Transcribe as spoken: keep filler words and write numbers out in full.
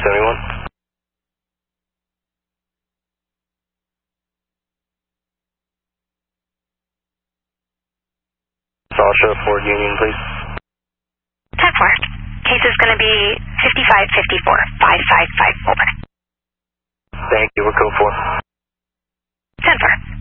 seventy-one. Sasha, Ford Union, please. ten four. Case is going to be fifty-five fifty-four, five five five over. Thank you, we're code four. ten four.